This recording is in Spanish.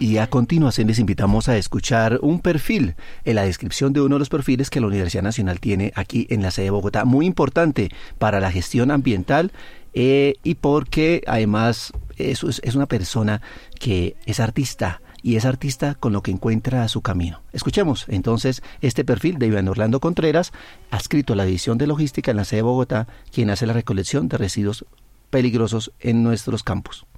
Y a continuación les invitamos a escuchar un perfil, en la descripción de uno de los perfiles que la Universidad Nacional tiene aquí en la sede de Bogotá, muy importante para la gestión ambiental y porque además es una persona que es artista y es artista con lo que encuentra su camino. Escuchemos entonces este perfil de Iván Orlando Contreras, adscrito a la División de Logística en la sede de Bogotá, quien hace la recolección de residuos peligrosos en nuestros campos.